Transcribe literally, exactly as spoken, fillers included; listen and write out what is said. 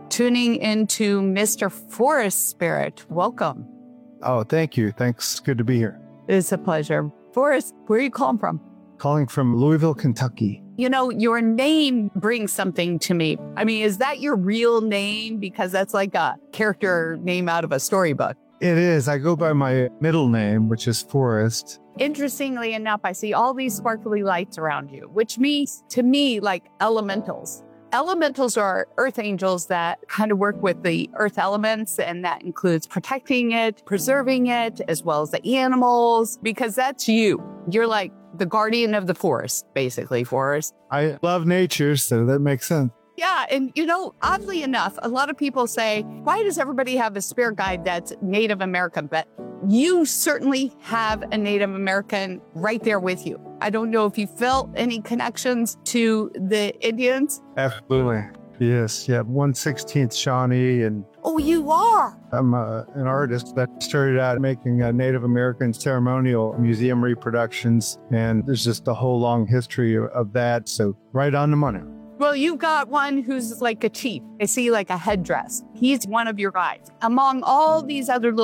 tuning into Mister Forest Spirit. Welcome. Oh, thank you. Thanks. Good to be here. It's a pleasure. Forest, where are you calling from? Calling from Louisville, Kentucky. You know, your name brings something to me. I mean, is that your real name? Because that's like a character name out of a storybook. It is. I go by my middle name, which is Forest. Interestingly enough, I see all these sparkly lights around you, which means to me like elementals. Elementals are earth angels that kind of work with the earth elements, and that includes protecting it, preserving it, as well as the animals, because that's you. You're like the guardian of the forest, basically, Forest. I love nature, so that makes sense. Yeah, and you know, oddly enough, a lot of people say, why does everybody have a spirit guide that's Native American? But you certainly have a Native American right there with you. I don't know if you felt any connections to the Indians. Absolutely. Yes. Yeah. one sixteenth Shawnee, and Oh, you are? I'm uh, an artist that started out making uh, Native American ceremonial museum reproductions. And there's just a whole long history of, of that. So right on the money. Well, you've got one who's like a chief. I see like a headdress. He's one of your guys. Among all these other little